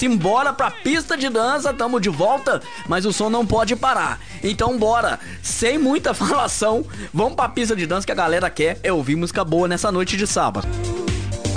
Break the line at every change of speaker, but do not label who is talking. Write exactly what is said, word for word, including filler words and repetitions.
simbora pra pista de dança, tamo de volta, mas o som não pode parar. Então bora, sem muita falação, vamos pra pista de dança que a galera quer é ouvir música boa nessa noite de sábado.